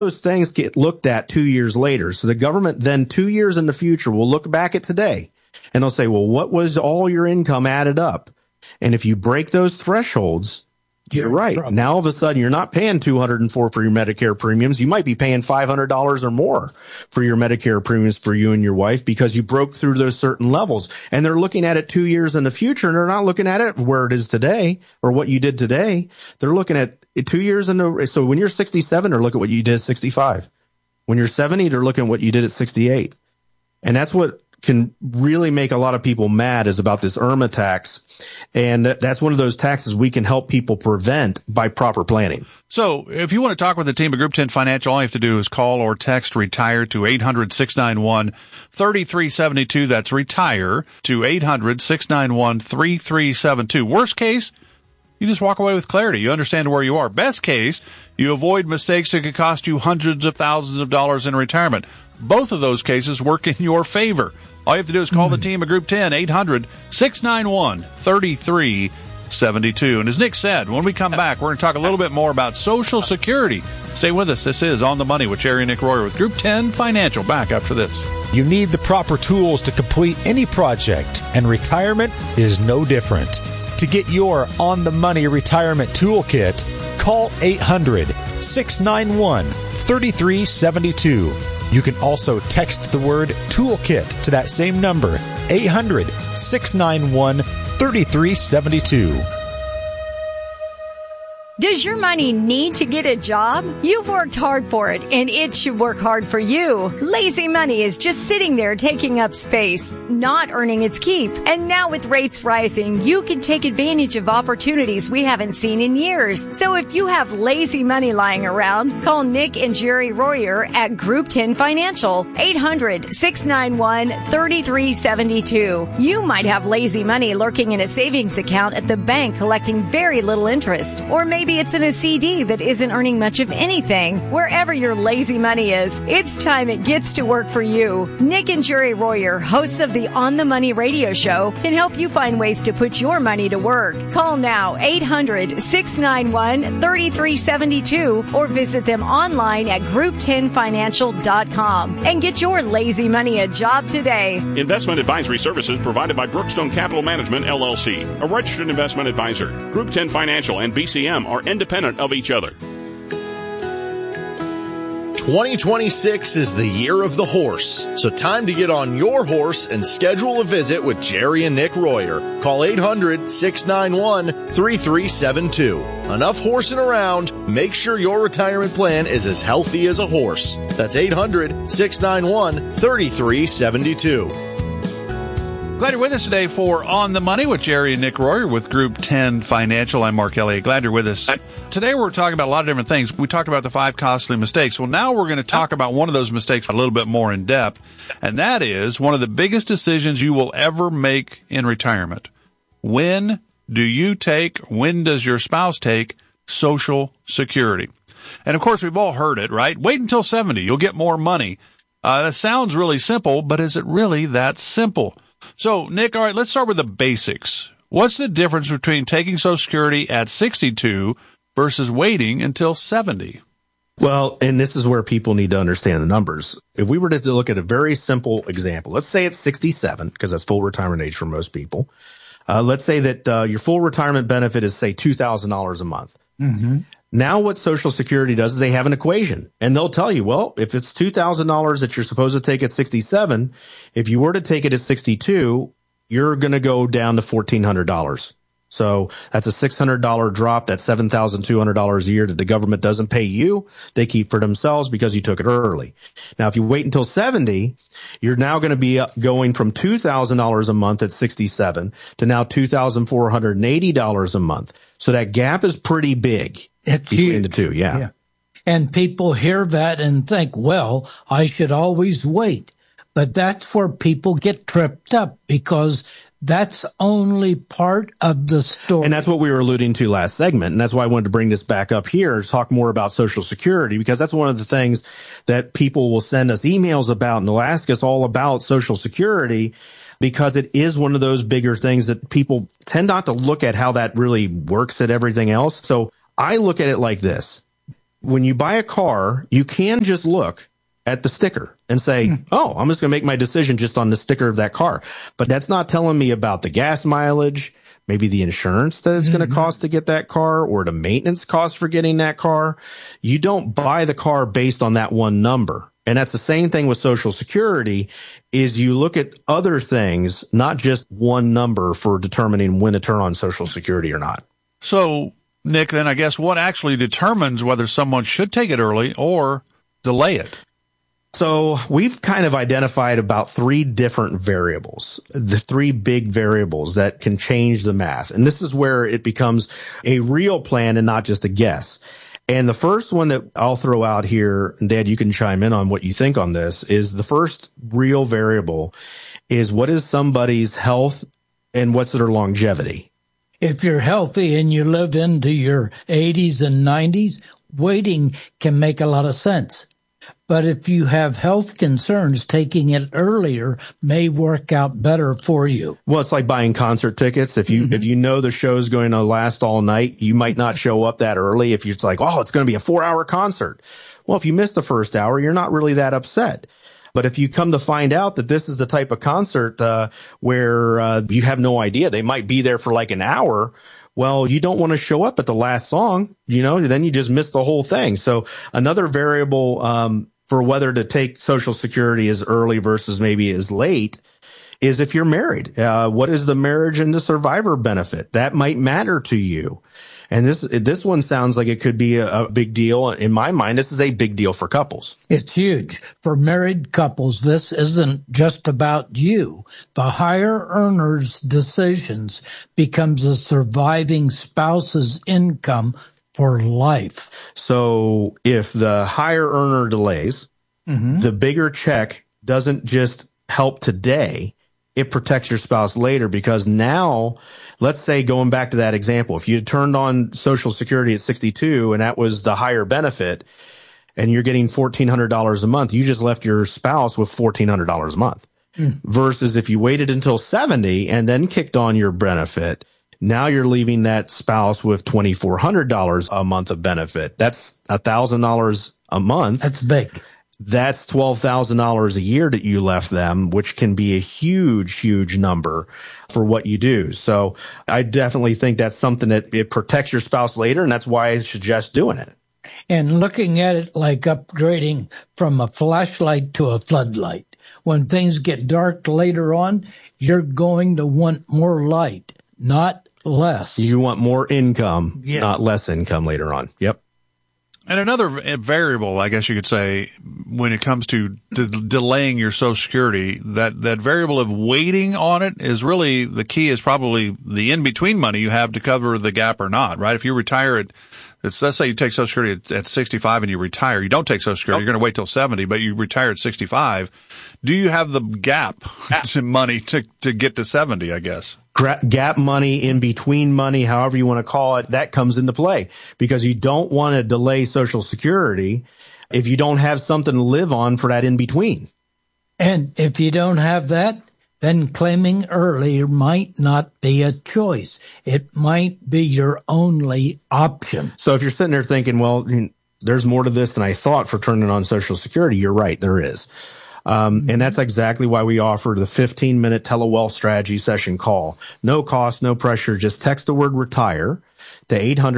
those things get looked at 2 years later. So the government then 2 years in the future will look back at today and they'll say, well, what was all your income added up? And if you break those thresholds, you're right. Now, all of a sudden, you're not paying $204 for your Medicare premiums. You might be paying $500 or more for your Medicare premiums for you and your wife because you broke through those certain levels. And they're looking at it 2 years in the future, and they're not looking at it where it is today or what you did today. They're looking at it 2 years in the. So when you're 67, they're looking at what you did at 65. When you're 70, they're looking at what you did at 68. And that's what can really make a lot of people mad is about this IRMAA tax. And that's one of those taxes we can help people prevent by proper planning. So if you want to talk with the team at Group 10 Financial, all you have to do is call or text RETIRE to 800-691-3372. That's RETIRE to 800-691-3372. Worst case, you just walk away with clarity. You understand where you are. Best case, you avoid mistakes that could cost you hundreds of thousands of dollars in retirement. Both of those cases work in your favor. All you have to do is call the team at Group 10, 800-691-3372. And as Nick said, when we come back, we're going to talk a little bit more about Social Security. Stay with us. This is On the Money with Jerry and Nick Royer with Group 10 Financial. Back after this. You need the proper tools to complete any project, and retirement is no different. To get your On the Money retirement toolkit, call 800-691-3372. You can also text the word toolkit to that same number, 800-691-3372. Does your money need to get a job? You've worked hard for it, and it should work hard for you. Lazy money is just sitting there taking up space, not earning its keep. And now with rates rising, you can take advantage of opportunities we haven't seen in years. So if you have lazy money lying around, call Nick and Jerry Royer at Group 10 Financial, 800-691-3372. You might have lazy money lurking in a savings account at the bank collecting very little interest, or maybe it's in a CD that isn't earning much of anything. Wherever your lazy money is, it's time it gets to work for you. Nick and Jerry Royer, hosts of the On the Money radio show, can help you find ways to put your money to work. Call now, 800-691-3372, or visit them online at group10financial.com and get your lazy money a job today. Investment advisory services provided by Brookstone Capital Management, LLC, a registered investment advisor. Group 10 Financial and BCM are independent of each other. 2026 is the year of the horse, so time to get on your horse and schedule a visit with Jerry and Nick Royer. Call 800-691-3372. Enough horsing around. Make sure your retirement plan is as healthy as a horse. That's 800-691-3372. Glad you're with us today for On the Money with Jerry and Nick Royer with Group 10 Financial. I'm Mark Elliott. Glad you're with us. Today we're talking about a lot of different things. We talked about the 5 costly mistakes. Well, now we're going to talk about one of those mistakes a little bit more in depth, and that is one of the biggest decisions you will ever make in retirement. When does your spouse take Social Security? And of course, we've all heard it, right? Wait until 70. You'll get more money. That sounds really simple, but is it really that simple? So, Nick, all right, let's start with the basics. What's the difference between taking Social Security at 62 versus waiting until 70? Well, and this is where people need to understand the numbers. If we were to look at a very simple example, let's say it's 67, because that's full retirement age for most people. Let's say that your full retirement benefit is, say, $2,000 a month. Mm-hmm. Now what Social Security does is they have an equation, and they'll tell you, well, if it's $2,000 that you're supposed to take at 67, if you were to take it at 62, you're going to go down to $1,400. So that's a $600 drop. That's $7,200 a year that the government doesn't pay you. They keep for themselves because you took it early. Now, if you wait until 70, you're now going to be going from $2,000 a month at 67 to now $2,480 a month. So that gap is pretty big. It's between huge. the two, yeah. And people hear that and think, well, I should always wait. But that's where people get tripped up, because that's only part of the story. And that's what we were alluding to last segment. And that's why I wanted to bring this back up here to talk more about Social Security, because that's one of the things that people will send us emails about, and they'll ask us all about Social Security, because it is one of those bigger things that people tend not to look at how that really works at everything else. So I look at it like this. when you buy a car, you can just look at the sticker and say, oh, I'm just going to make my decision just on the sticker of that car. But that's not telling me about the gas mileage, maybe the insurance that it's going to cost to get that car, or the maintenance cost for getting that car. You don't buy the car based on that one number. And that's the same thing with Social Security, is you look at other things, not just one number for determining when to turn on Social Security or not. So, Nick, then I guess what actually determines whether someone should take it early or delay it? So we've kind of identified about 3 different variables, the 3 big variables that can change the math. And this is where it becomes a real plan and not just a guess. And the first one that I'll throw out here, and Dad, you can chime in on what you think on this, is the first real variable is what is somebody's health and what's their longevity. If you're healthy and you live into your 80s and 90s, waiting can make a lot of sense. But if you have health concerns, taking it earlier may work out better for you. Well, it's like buying concert tickets. If you know the show's going to last all night, you might not show up that early. If you're like, oh, it's going to be a 4-hour concert. Well, if you miss the first hour, you're not really that upset. But if you come to find out that this is the type of concert where you have no idea, they might be there for like an hour, well, you don't want to show up at the last song, then you just miss the whole thing. So another variable for whether to take Social Security as early versus maybe as late is if you're married. What is the marriage and the survivor benefit? That might matter to you. And this one sounds like it could be a big deal. In my mind, this is a big deal for couples. It's huge. For married couples, this isn't just about you. The higher earner's decisions becomes a surviving spouse's income for life. So if the higher earner delays, the bigger check doesn't just help today, it protects your spouse later, because now, let's say, going back to that example, if you had turned on Social Security at 62 and that was the higher benefit and you're getting $1,400 a month, you just left your spouse with $1,400 a month. Versus if you waited until 70 and then kicked on your benefit, now you're leaving that spouse with $2,400 a month of benefit. That's $1,000 a month. That's big. That's $12,000 a year that you left them, which can be a huge, huge number for what you do. So I definitely think that's something that it protects your spouse later, and that's why I suggest doing it. And looking at it like upgrading from a flashlight to a floodlight. When things get dark later on, you're going to want more light, not less. You want more income, not less income later on. Yep. And another variable, I guess you could say, when it comes to delaying your Social Security, that variable of waiting on it is really the key, is probably the in-between money you have to cover the gap or not, right? If you retire let's say you take Social Security at 65 and you retire. You don't take Social Security. You're going to wait till 70, but you retire at 65. Do you have the gap to money to get to 70, I guess? Gap money, in between money, however you want to call it, that comes into play, because you don't want to delay Social Security if you don't have something to live on for that in between. And if you don't have that, then claiming early might not be a choice. It might be your only option. So if you're sitting there thinking, well, there's more to this than I thought for turning on Social Security, you're right, there is. And that's exactly why we offer the 15-minute telewealth strategy session call. No cost, no pressure. Just text the word retire to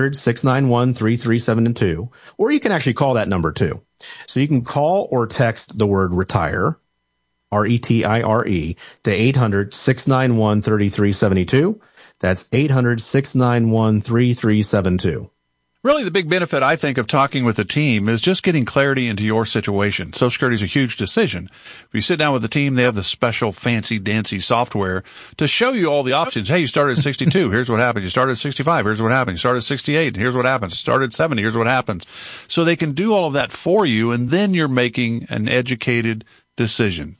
800-691-3372, or you can actually call that number too. So you can call or text the word retire, R-E-T-I-R-E, to 800-691-3372. That's 800-691-3372. Really, the big benefit, I think, of talking with a team is just getting clarity into your situation. Social Security is a huge decision. If you sit down with the team, they have the special fancy-dancy software to show you all the options. Hey, you started at 62. Here's what happens. You started at 65. Here's what happens. You started at 68. Here's what happens. You started at 70. Here's what happens. So they can do all of that for you, and then you're making an educated decision.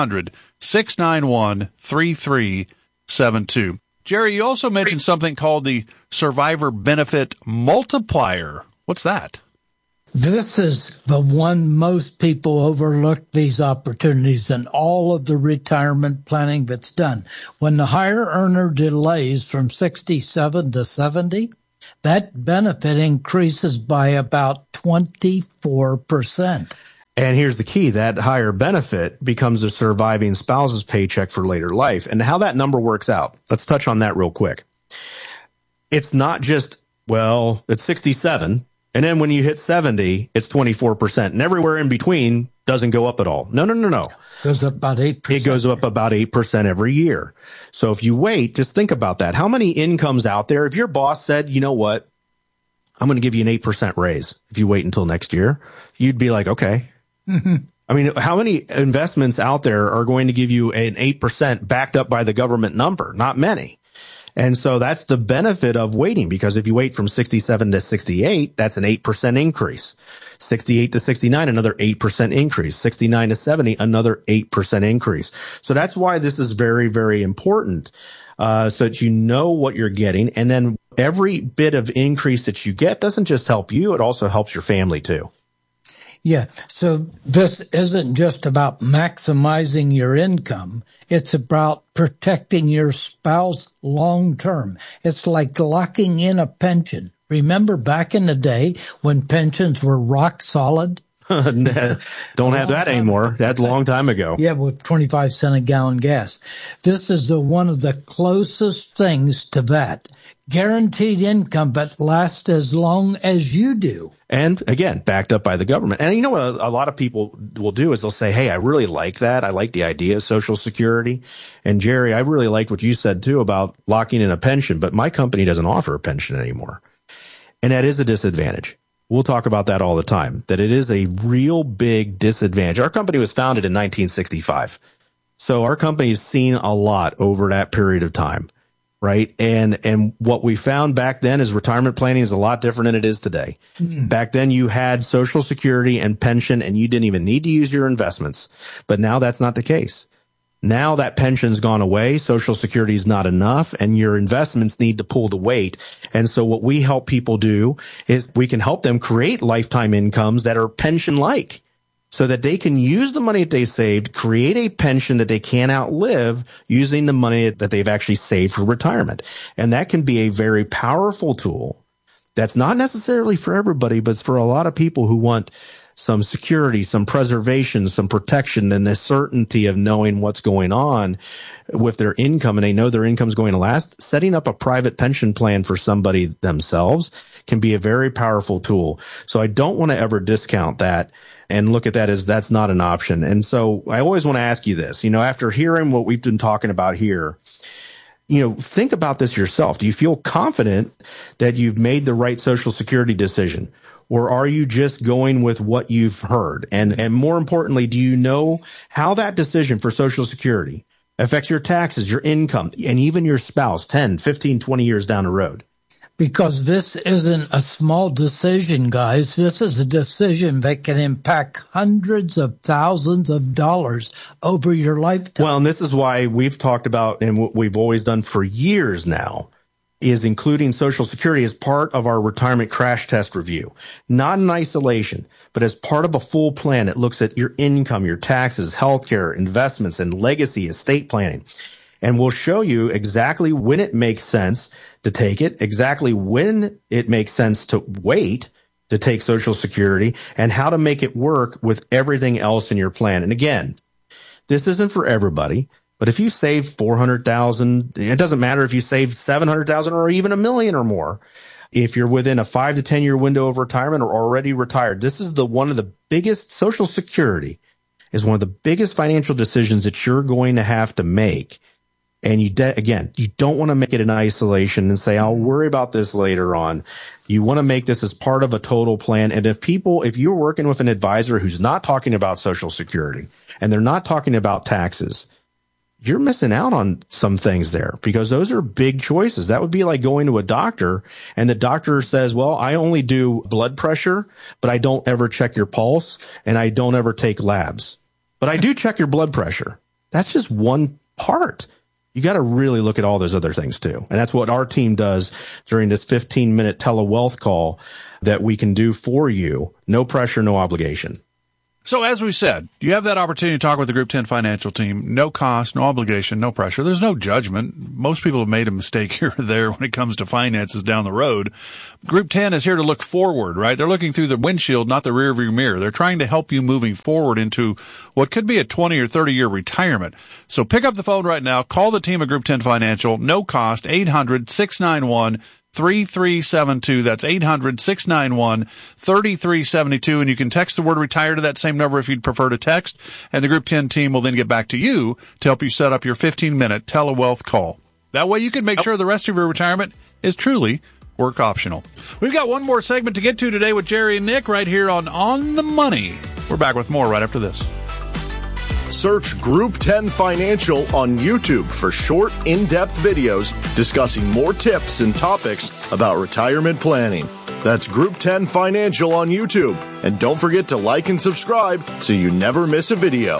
800-691-3372. Jerry, you also mentioned something called the Survivor Benefit Multiplier. What's that? This is the one most people overlook, these opportunities in all of the retirement planning that's done. When the higher earner delays from 67 to 70, that benefit increases by about 24%. And here's the key. That higher benefit becomes a surviving spouse's paycheck for later life. And how that number works out, let's touch on that real quick. It's not just, well, it's 67. And then when you hit 70, it's 24%. And everywhere in between doesn't go up at all. No. It goes up about 8%. It goes up about 8% every year. So if you wait, just think about that. How many incomes out there? If your boss said, you know what, I'm going to give you an 8% raise if you wait until next year, you'd be like, okay. Mm-hmm. I mean, how many investments out there are going to give you an 8% backed up by the government number? Not many. And so that's the benefit of waiting, because if you wait from 67 to 68, that's an 8% increase. 68 to 69, another 8% increase. 69 to 70, another 8% increase. So that's why this is very, very important, so that you know what you're getting. And then every bit of increase that you get doesn't just help you, it also helps your family too. Yeah. So this isn't just about maximizing your income. It's about protecting your spouse long term. It's like locking in a pension. Remember back in the day when pensions were rock solid? Don't have that anymore. That's a long time ago. Yeah, with 25 cents a gallon gas. This is one of the closest things to that. Guaranteed income, but lasts as long as you do. And again, backed up by the government. And you know what a lot of people will do is they'll say, hey, I really like that. I like the idea of Social Security. And Jerry, I really liked what you said too about locking in a pension, but my company doesn't offer a pension anymore. And that is a disadvantage. We'll talk about that all the time, that it is a real big disadvantage. Our company was founded in 1965. So our company has seen a lot over that period of time, right? And what we found back then is retirement planning is a lot different than it is today. Mm-hmm. Back then you had Social Security and pension and you didn't even need to use your investments. But now that's not the case. Now that pension's gone away, Social Security is not enough, and your investments need to pull the weight. And so what we help people do is we can help them create lifetime incomes that are pension-like so that they can use the money that they saved, create a pension that they can't outlive using the money that they've actually saved for retirement. And that can be a very powerful tool. That's not necessarily for everybody, but it's for a lot of people who want some security, some preservation, some protection, and the certainty of knowing what's going on with their income, and they know their income's going to last. Setting up a private pension plan for somebody themselves can be a very powerful tool. So I don't want to ever discount that and look at that as that's not an option. And so I always want to ask you this, after hearing what we've been talking about here, think about this yourself. Do you feel confident that you've made the right Social Security decision? Or are you just going with what you've heard? And more importantly, do you know how that decision for Social Security affects your taxes, your income, and even your spouse 10, 15, 20 years down the road? Because this isn't a small decision, guys. This is a decision that can impact hundreds of thousands of dollars over your lifetime. Well, and this is why we've talked about, and what we've always done for years now, is including Social Security as part of our retirement crash test review. Not in isolation, but as part of a full plan that looks at your income, your taxes, healthcare, investments, and legacy estate planning. And we'll show you exactly when it makes sense to take it, exactly when it makes sense to wait to take Social Security, and how to make it work with everything else in your plan. And again, this isn't for everybody. But if you save $400,000, it doesn't matter if you save $700,000 or even $1 million or more. If you're within a 5 to 10 year window of retirement or already retired, this is one of the biggest. Social Security is one of the biggest financial decisions that you're going to have to make. And you don't want to make it in isolation and say, I'll worry about this later on. You want to make this as part of a total plan. And if you're working with an advisor who's not talking about Social Security and they're not talking about taxes, you're missing out on some things there, because those are big choices. That would be like going to a doctor and the doctor says, well, I only do blood pressure, but I don't ever check your pulse and I don't ever take labs, but I do check your blood pressure. That's just one part. You got to really look at all those other things too. And that's what our team does during this 15-minute telewealth call that we can do for you. No pressure, no obligation. So as we said, you have that opportunity to talk with the Group 10 Financial team. No cost, no obligation, no pressure. There's no judgment. Most people have made a mistake here or there when it comes to finances down the road. Group 10 is here to look forward, right? They're looking through the windshield, not the rearview mirror. They're trying to help you moving forward into what could be a 20 or 30-year retirement. So pick up the phone right now. Call the team at Group 10 Financial. No cost, 800-691-3372. That's 800-691-3372. And you can text the word retire to that same number if you'd prefer to text. And the Group 10 team will then get back to you to help you set up your 15-minute telewealth call. That way you can make sure the rest of your retirement is truly work optional. We've got one more segment to get to today with Jerry and Nick right here on the Money. We're back with more right after this. Search Group 10 Financial on YouTube for short, in-depth videos discussing more tips and topics about retirement planning. That's Group 10 Financial on YouTube. And don't forget to like and subscribe so you never miss a video.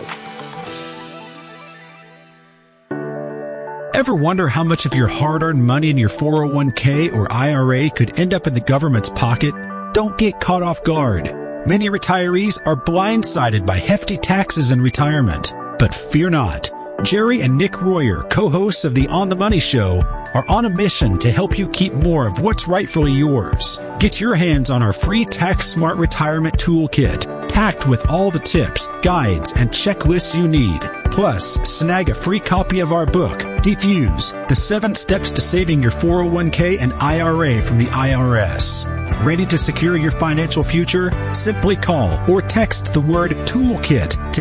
Ever wonder how much of your hard-earned money in your 401k or IRA could end up in the government's pocket? Don't get caught off guard. Many retirees are blindsided by hefty taxes in retirement. But fear not. Jerry and Nick Royer, co-hosts of the On the Money Show, are on a mission to help you keep more of what's rightfully yours. Get your hands on our free Tax Smart Retirement Toolkit, packed with all the tips, guides, and checklists you need. Plus, snag a free copy of our book, Defuse, the 7 Steps to Saving Your 401k and IRA from the IRS. Ready to secure your financial future? Simply call or text the word TOOLKIT to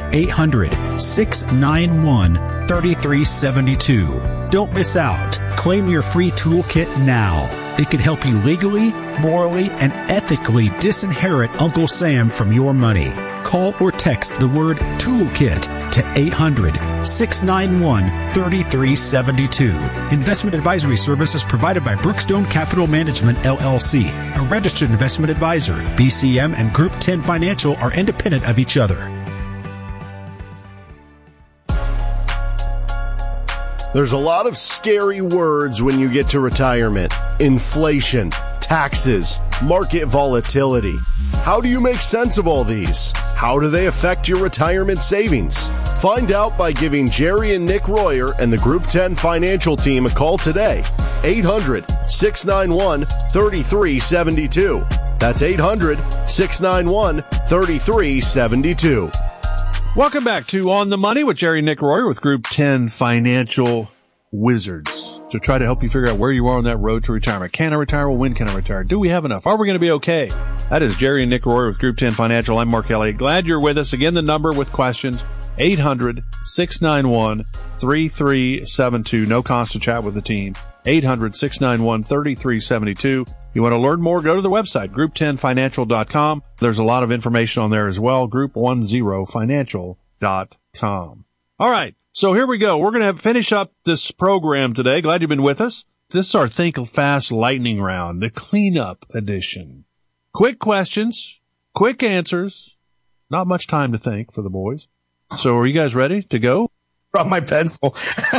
800-691-3372. Don't miss out. Claim your free toolkit now. It could help you legally, morally, and ethically disinherit Uncle Sam from your money. Call or text the word TOOLKIT to 800-691-3372. Investment advisory services provided by Brookstone Capital Management, LLC, a registered investment advisor. BCM and Group 10 Financial are independent of each other. There's a lot of scary words when you get to retirement. Inflation, taxes, market volatility. How do you make sense of all these? How do they affect your retirement savings? Find out by giving Jerry and Nick Royer and the Group 10 Financial team a call today. 800-691-3372. That's 800-691-3372. Welcome back to On the Money with Jerry and Nick Royer with Group 10 Financial Wizards to try to help you figure out where you are on that road to retirement. Can I retire? Well, when can I retire? Do we have enough? Are we going to be okay? That is Jerry and Nick Royer with Group 10 Financial. I'm Mark Elliott. Glad you're with us. Again, the number with questions, 800-691-3372. No cost to chat with the team. 800-691-3372. You want to learn more? Go to the website, group10financial.com. There's a lot of information on there as well, group10financial.com. All right, so here we go. We're going to finish up this program today. Glad you've been with us. This is our Think Fast Lightning Round, the cleanup edition. Quick questions, quick answers, not much time to think for the boys. So are you guys ready to go? Brought my pencil.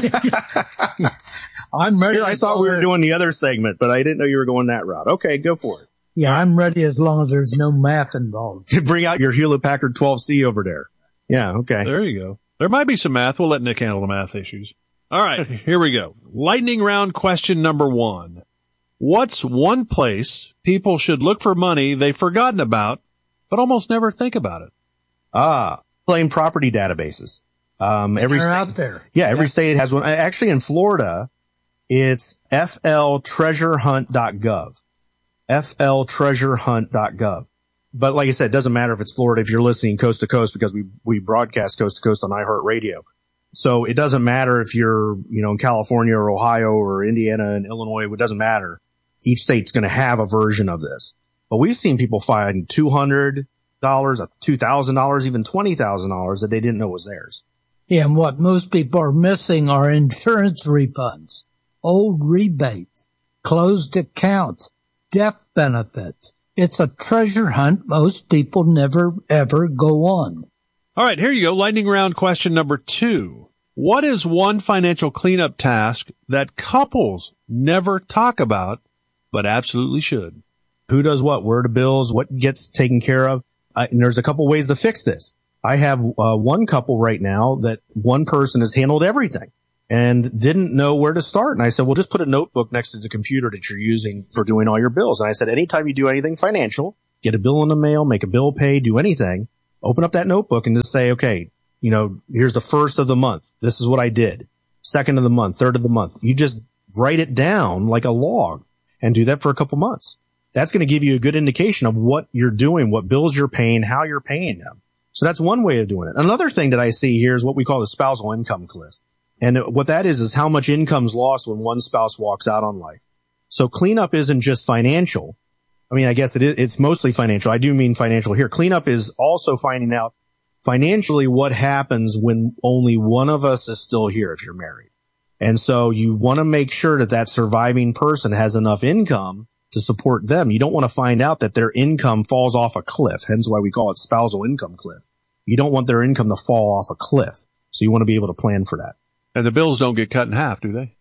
I'm ready. I thought we were doing the other segment, but I didn't know you were going that route. Okay, go for it. Yeah, I'm ready as long as there's no math involved. Bring out your Hewlett-Packard 12C over there. Yeah, okay. There you go. There might be some math. We'll let Nick handle the math issues. All right, here we go. Lightning round question number 1. What's one place people should look for money they've forgotten about, but almost never think about it? Claim property databases. Every They're state, out there. Yeah, every state has one. Actually, in Florida, it's fltreasurehunt.gov. fltreasurehunt.gov. But like I said, it doesn't matter if it's Florida, if you're listening coast to coast, because we broadcast coast to coast on iHeartRadio. So it doesn't matter if you're, in California or Ohio or Indiana and Illinois. It doesn't matter. Each state's going to have a version of this. But we've seen people find $200, $2,000, even $20,000 that they didn't know was theirs. Yeah, and what most people are missing are insurance refunds, old rebates, closed accounts, death benefits. It's a treasure hunt most people never, ever go on. All right, here you go. Lightning round question number 2. What is one financial cleanup task that couples never talk about, but absolutely should? Who does what? Where to bills? What gets taken care of? And there's a couple ways to fix this. I have one couple right now that one person has handled everything and didn't know where to start. And I said, well, just put a notebook next to the computer that you're using for doing all your bills. And I said, anytime you do anything financial, get a bill in the mail, make a bill pay, do anything, open up that notebook and just say, okay, here's the first of the month. This is what I did. Second of the month, third of the month. You just write it down like a log and do that for a couple months. That's going to give you a good indication of what you're doing, what bills you're paying, how you're paying them. So that's one way of doing it. Another thing that I see here is what we call the spousal income cliff. And what that is how much income's lost when one spouse walks out on life. So cleanup isn't just financial. I mean, I guess it's mostly financial. I do mean financial here. Cleanup is also finding out financially what happens when only one of us is still here if you're married. And so you want to make sure that that surviving person has enough income to support them. You don't want to find out that their income falls off a cliff, hence why we call it spousal income cliff. You don't want their income to fall off a cliff. So you want to be able to plan for that. And the bills don't get cut in half, do they?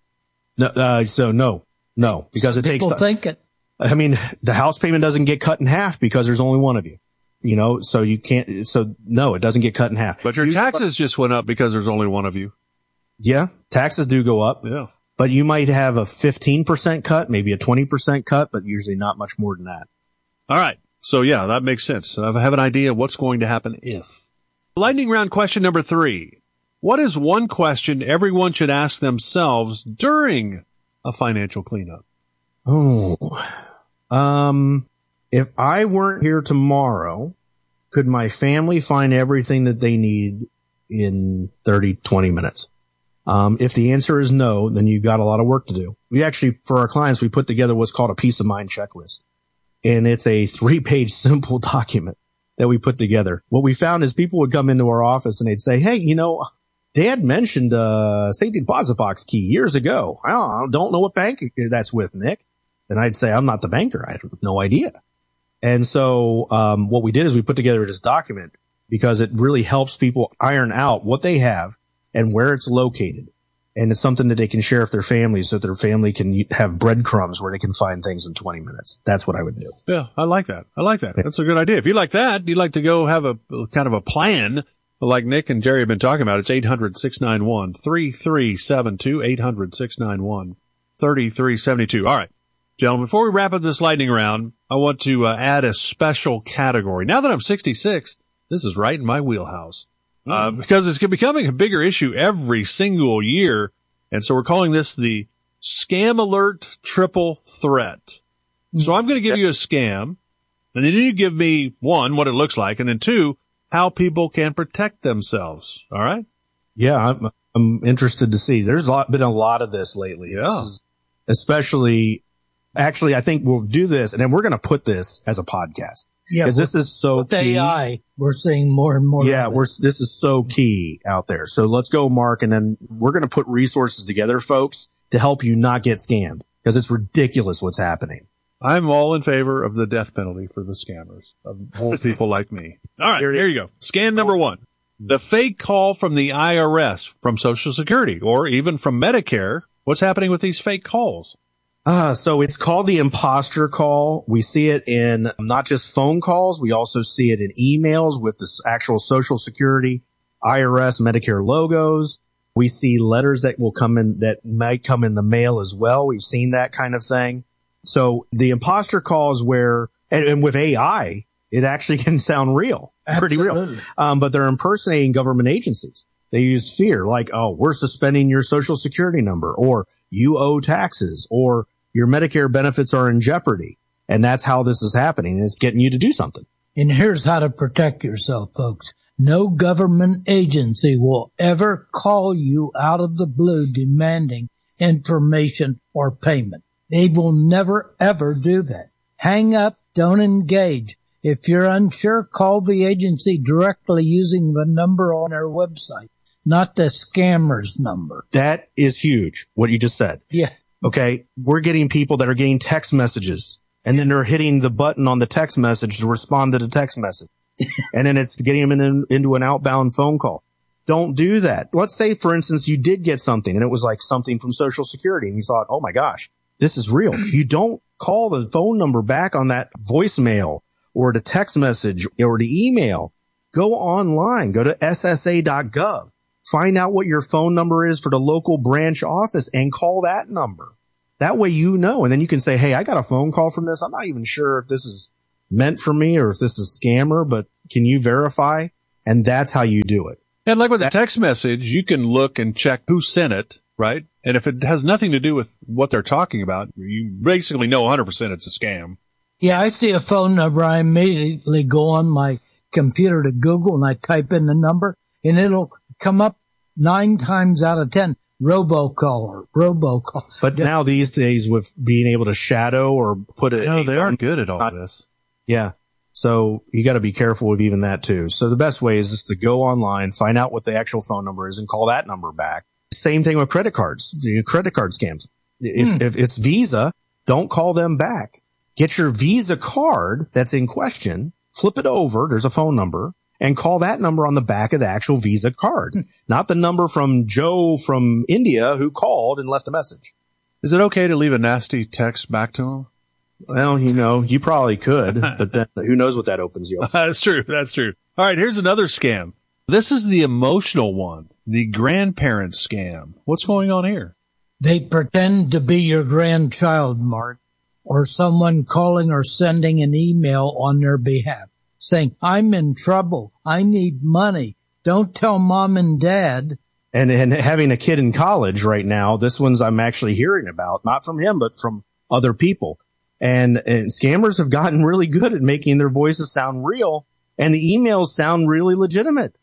No, because it takes people think it. I mean, the house payment doesn't get cut in half because there's only one of you. So you can't, no, it doesn't get cut in half. But your taxes just went up because there's only one of you. Yeah, taxes do go up. Yeah. But you might have a 15% cut, maybe a 20% cut, but usually not much more than that. All right. So yeah, that makes sense. I have an idea of what's going to happen if. Lightning round question number 3. What is one question everyone should ask themselves during a financial cleanup? If I weren't here tomorrow, could my family find everything that they need in 30, 20 minutes? If the answer is no, then you've got a lot of work to do. We actually, for our clients, we put together what's called a peace of mind checklist. And it's a 3-page simple document that we put together. What we found is people would come into our office and they'd say, hey, Dad mentioned safety deposit box key years ago. I don't know what bank that's with, Nick. And I'd say, I'm not the banker. I have no idea. And so what we did is we put together this document because it really helps people iron out what they have and where it's located. And it's something that they can share with their families so that their family can have breadcrumbs where they can find things in 20 minutes. That's what I would do. Yeah, I like that. That's a good idea. If you like that, you'd like to go have a kind of a plan like Nick and Jerry have been talking about. It's 800-691-3372, 800-691-3372. All right, gentlemen, before we wrap up this lightning round, I want to add a special category. Now that I'm 66, this is right in my wheelhouse. Because it's becoming a bigger issue every single year. And so we're calling this the Scam Alert Triple Threat. So I'm going to give you a scam, and then you give me 1, what it looks like, and then 2, how people can protect themselves. All right? Yeah, I'm interested to see. There's been a lot of this lately. Yeah. This is actually, I think we'll do this, and then we're going to put this as a podcast. Yeah, because this is so with key. AI, we're seeing more and more. Yeah, this is so key out there. So let's go, Mark, and then we're going to put resources together, folks, to help you not get scammed because it's ridiculous what's happening. I'm all in favor of the death penalty for the scammers, of old people like me. All right, here you go. Scam number 1. The fake call from the IRS, from Social Security, or even from Medicare. What's happening with these fake calls? So it's called the imposter call. We see it in not just phone calls. We also see it in emails with the actual Social Security, IRS, Medicare logos. We see letters that will come in that might come in the mail as well. We've seen that kind of thing. So the imposter call is where, and with AI, it actually can sound real, pretty real. But they're impersonating government agencies. They use fear like, oh, we're suspending your Social Security number, or you owe taxes, or your Medicare benefits are in jeopardy. And that's how this is happening. It's getting you to do something. And here's how to protect yourself, folks. No government agency will ever call you out of the blue demanding information or payment. They will never, ever do that. Hang up. Don't engage. If you're unsure, call the agency directly using the number on their website, not the scammer's number. That is huge, what you just said. Yeah. Okay, we're getting people that are getting text messages, and then they're hitting the button on the text message to respond to the text message. And then it's getting them into an outbound phone call. Don't do that. Let's say, for instance, you did get something, and it was like something from Social Security, and you thought, oh my gosh, this is real. You don't call the phone number back on that voicemail or the text message or the email. Go online, go to ssa.gov, find out what your phone number is for the local branch office and call that number. That way you know, and then you can say, hey, I got a phone call from this. I'm not even sure if this is meant for me or if this is scammer, but can you verify? And that's how you do it. And like with a text message, you can look and check who sent it, right? And if it has nothing to do with what they're talking about, you basically know 100% it's a scam. Yeah, I see a phone number. I immediately go on my computer to Google and I type in the number and it'll come up 9 times out of 10. Robocall. But now these days with being able to shadow or put it. No, they aren't good at all this. Yeah. So you got to be careful with even that too. So the best way is just to go online, find out what the actual phone number is and call that number back. Same thing with credit cards, credit card scams. If it's Visa, don't call them back. Get your Visa card that's in question, flip it over. There's a phone number and call that number on the back of the actual Visa card, not the number from Joe from India who called and left a message. Is it okay to leave a nasty text back to him? Well, you probably could, but then who knows what that opens you up for. That's true. All right, here's another scam. This is the emotional one, the grandparent scam. What's going on here? They pretend to be your grandchild, Mark, or someone calling or sending an email on their behalf, saying, I'm in trouble. I need money. Don't tell mom and dad. And having a kid in college right now, this one's I'm actually hearing about, not from him, but from other people. And scammers have gotten really good at making their voices sound real and the emails sound really legitimate.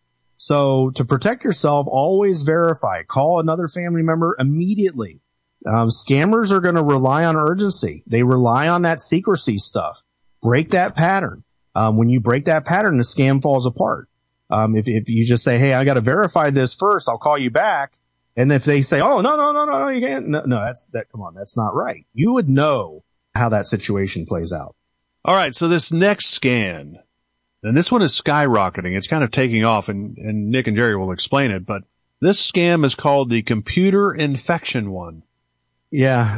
So to protect yourself, always verify. Call another family member immediately. Scammers are going to rely on urgency. They rely on that secrecy stuff. Break that pattern. When you break that pattern, the scam falls apart. If you just say, hey, I got to verify this first, I'll call you back. And if they say, oh, no, you can't. No, come on, that's not right. You would know how that situation plays out. All right. So this next scam, and this one is skyrocketing. It's kind of taking off and Nick and Jerry will explain it, but this scam is called the computer infection one. Yeah.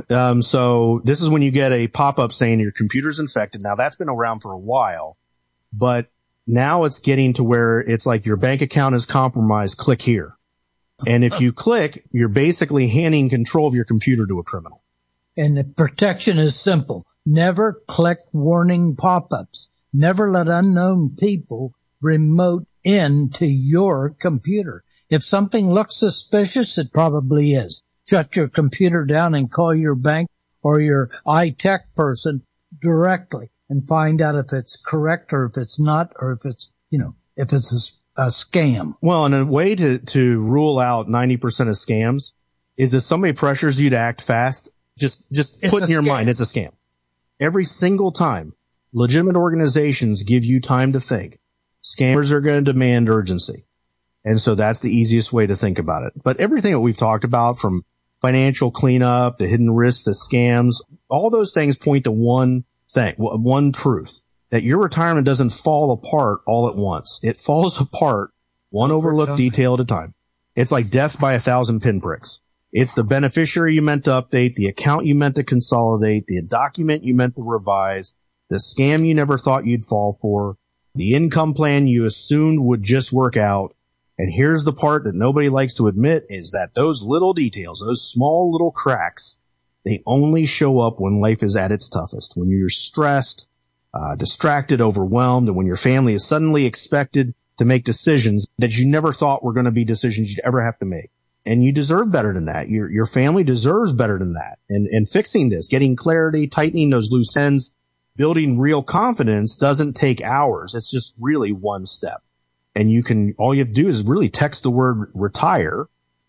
So this is when you get a pop-up saying your computer's infected. Now that's been around for a while, but now it's getting to where it's like your bank account is compromised. Click here. And if you click, you're basically handing control of your computer to a criminal. And the protection is simple. Never click warning pop-ups. Never let unknown people remote into your computer. If something looks suspicious, it probably is. Shut your computer down and call your bank or your iTech person directly and find out if it's correct or if it's not, or if it's, if it's a scam. Well, and a way to rule out 90% of scams is if somebody pressures you to act fast, just put in your mind, it's a scam. Every single time, legitimate organizations give you time to think. Scammers are going to demand urgency. And so that's the easiest way to think about it. But everything that we've talked about, from financial cleanup to hidden risks to scams, all those things point to one thing, one truth, that your retirement doesn't fall apart all at once. It falls apart one overlooked detail at a time. It's like death by 1,000 pinpricks. It's the beneficiary you meant to update, the account you meant to consolidate, the document you meant to revise, the scam you never thought you'd fall for, the income plan you assumed would just work out. And here's the part that nobody likes to admit, is that those little details, those small little cracks, they only show up when life is at its toughest, when you're stressed, distracted, overwhelmed, and when your family is suddenly expected to make decisions that you never thought were going to be decisions you'd ever have to make. And you deserve better than that. Your family deserves better than that. And fixing this, getting clarity, tightening those loose ends, building real confidence doesn't take hours. It's just really one step. And all you have to do is really text the word retire,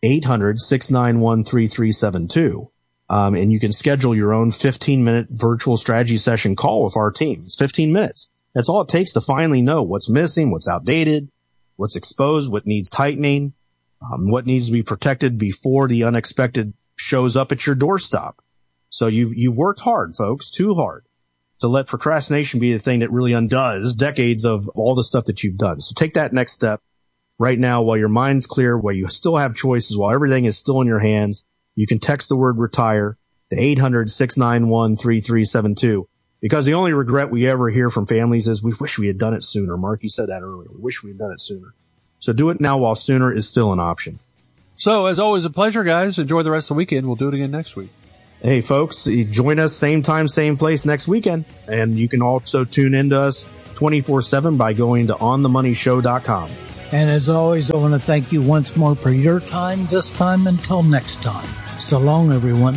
800-691-3372. And you can schedule your own 15-minute virtual strategy session call with our team. It's 15 minutes. That's all it takes to finally know what's missing, what's outdated, what's exposed, what needs tightening, what needs to be protected before the unexpected shows up at your doorstep. So you've worked hard, folks, too hard, to let procrastination be the thing that really undoes decades of all the stuff that you've done. So take that next step right now while your mind's clear, while you still have choices, while everything is still in your hands. You can text the word retire to 800-691-3372. Because the only regret we ever hear from families is we wish we had done it sooner. Mark, you said that earlier. We wish we had done it sooner. So do it now while sooner is still an option. So, as always, a pleasure, guys. Enjoy the rest of the weekend. We'll do it again next week. Hey, folks, join us same time, same place next weekend. And you can also tune into us 24/7 by going to onthemoneyshow.com. And as always, I want to thank you once more for your time this time. Until next time. So long, everyone.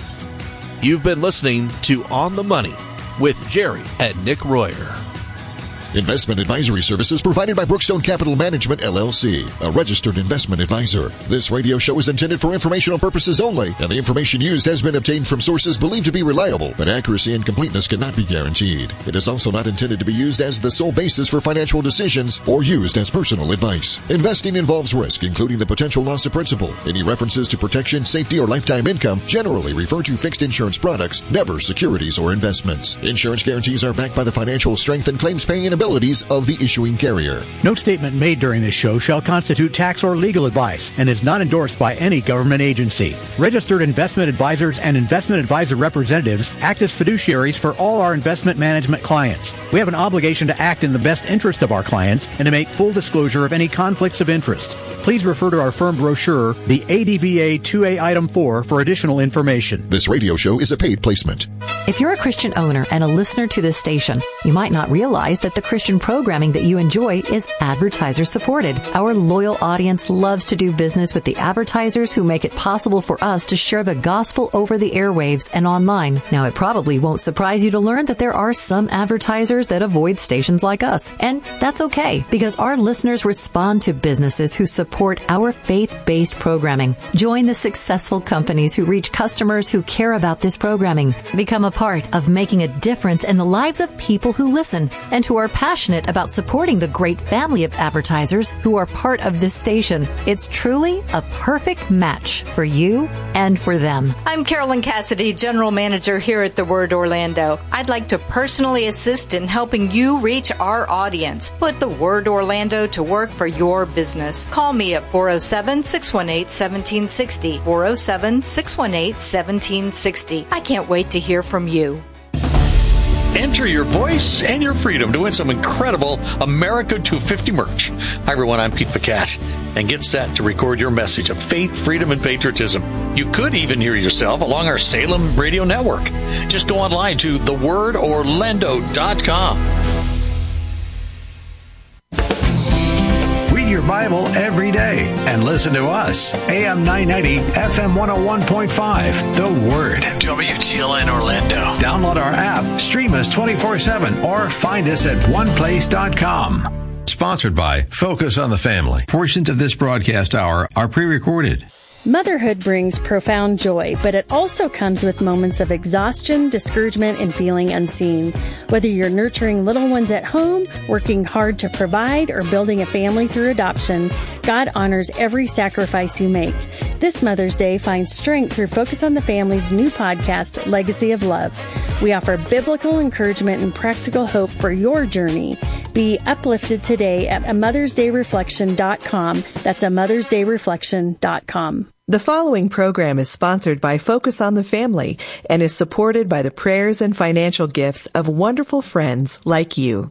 You've been listening to On the Money with Jerry and Nick Royer. Investment advisory services provided by Brookstone Capital Management, LLC, a registered investment advisor. This radio show is intended for informational purposes only, and the information used has been obtained from sources believed to be reliable, but accuracy and completeness cannot be guaranteed. It is also not intended to be used as the sole basis for financial decisions or used as personal advice. Investing involves risk, including the potential loss of principal. Any references to protection, safety, or lifetime income generally refer to fixed insurance products, never securities or investments. Insurance guarantees are backed by the financial strength and claims paying abilities of the issuing carrier. No statement made during this show shall constitute tax or legal advice and is not endorsed by any government agency. Registered investment advisors and investment advisor representatives act as fiduciaries for all our investment management clients. We have an obligation to act in the best interest of our clients and to make full disclosure of any conflicts of interest. Please refer to our firm brochure, the ADVA 2A Item 4, for additional information. This radio show is a paid placement. If you're a Christian owner and a listener to this station, you might not realize that the Christian programming that you enjoy is advertiser supported. Our loyal audience loves to do business with the advertisers who make it possible for us to share the gospel over the airwaves and online. Now, it probably won't surprise you to learn that there are some advertisers that avoid stations like us. And that's okay, because our listeners respond to businesses who support our faith-based programming. Join the successful companies who reach customers who care about this programming. Become a part of making a difference in the lives of people who listen and who are passionate about supporting the great family of advertisers who are part of this station. It's truly a perfect match for you and for them. I'm Carolyn Cassidy, General Manager here at The Word Orlando. I'd like to personally assist in helping you reach our audience. Put The Word Orlando to work for your business. Call me at 407-618-1760. 407-618-1760. I can't wait to hear from you. Enter your voice and your freedom to win some incredible America 250 merch. Hi, everyone. I'm Pete Pacat. And get set to record your message of faith, freedom, and patriotism. You could even hear yourself along our Salem radio network. Just go online to thewordorlando.com. Read your Bible every day and listen to us. AM 990, FM 101.5, The Word. WTLN Orlando. Download our app, stream us 24/7, or find us at oneplace.com. Sponsored by Focus on the Family. Portions of this broadcast hour are pre-recorded. Motherhood brings profound joy, but it also comes with moments of exhaustion, discouragement, and feeling unseen. Whether you're nurturing little ones at home, working hard to provide, or building a family through adoption, God honors every sacrifice you make. This Mother's Day, find strength through Focus on the Family's new podcast, Legacy of Love. We offer biblical encouragement and practical hope for your journey. Be uplifted today at amothersdayreflection.com. That's amothersdayreflection.com. The following program is sponsored by Focus on the Family and is supported by the prayers and financial gifts of wonderful friends like you.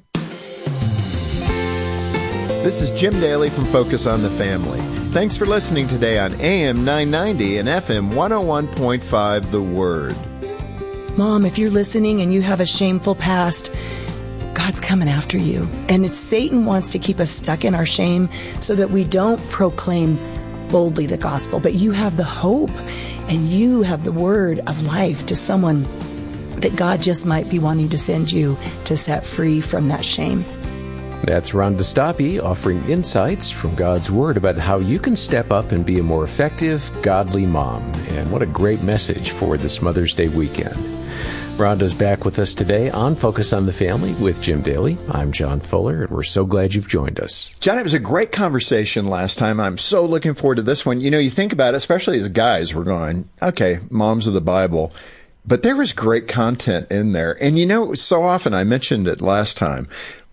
This is Jim Daly from Focus on the Family. Thanks for listening today on AM 990 and FM 101.5 The Word. Mom, if you're listening and you have a shameful past, God's coming after you. And it's Satan wants to keep us stuck in our shame so that we don't proclaim boldly the gospel. But you have the hope and you have the word of life to someone that God just might be wanting to send you to set free from that shame. That's Rhonda Stoppe offering insights from God's Word about how you can step up and be a more effective, godly mom. And what a great message for this Mother's Day weekend. Rhonda's back with us today on Focus on the Family with Jim Daly. I'm John Fuller, and we're so glad you've joined us. John, it was a great conversation last time. I'm so looking forward to this one. You know, you think about it, especially as guys, we're going, okay, moms of the Bible. But there was great content in there. And you know, so often, I mentioned it last time,